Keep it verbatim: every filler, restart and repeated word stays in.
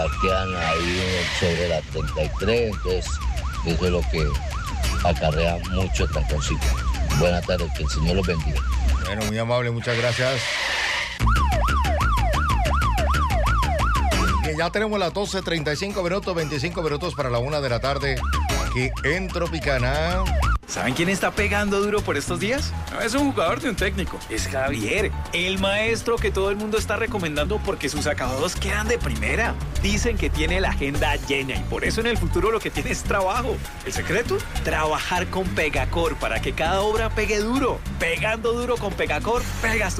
Quedan ahí sobre la treinta y tres, entonces eso es lo que acarrea mucho tranconcito. Buenas tardes, que el Señor los bendiga. Bueno, muy amable, muchas gracias. Bien, ya tenemos las doce treinta y cinco minutos, veinticinco minutos para la una de la tarde aquí en Tropicana. ¿Saben quién está pegando duro por estos días? No es un jugador de un técnico, es Javier, el maestro que todo el mundo está recomendando porque sus acabados quedan de primera. Dicen que tiene la agenda llena y por eso en el futuro lo que tiene es trabajo. ¿El secreto? Trabajar con Pegacor para que cada obra pegue duro. Pegando duro con Pegacor, pegas tu